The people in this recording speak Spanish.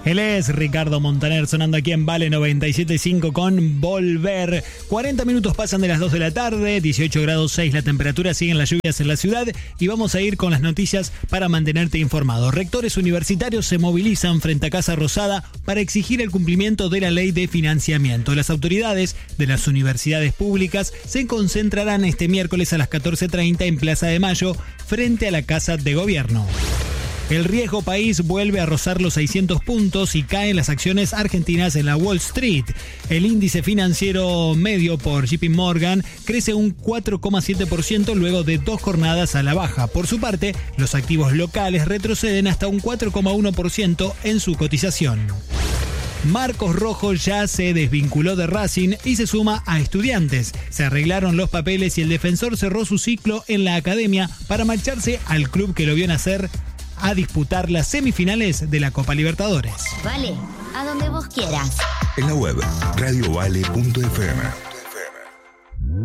Él es Ricardo Montaner, sonando aquí en Vale 97.5 con Volver. 40 minutos pasan de las 2 de la tarde, 18 grados 6 la temperatura, siguen las lluvias en la ciudad y vamos a ir con las noticias para mantenerte informado. Rectores universitarios se movilizan frente a Casa Rosada para exigir el cumplimiento de la ley de financiamiento. Las autoridades de las universidades públicas se concentrarán este miércoles a las 14:30 en Plaza de Mayo, frente a la Casa de Gobierno. El riesgo país vuelve a rozar los 600 puntos y caen las acciones argentinas en la Wall Street. El índice financiero medio por JP Morgan crece un 4,7% luego de 2 jornadas a la baja. Por su parte, los activos locales retroceden hasta un 4,1% en su cotización. Marcos Rojo ya se desvinculó de Racing y se suma a Estudiantes. Se arreglaron los papeles y el defensor cerró su ciclo en la academia para marcharse al club que lo vio nacer a disputar las semifinales de la Copa Libertadores. Vale, a donde vos quieras. En la web radiovale.fm.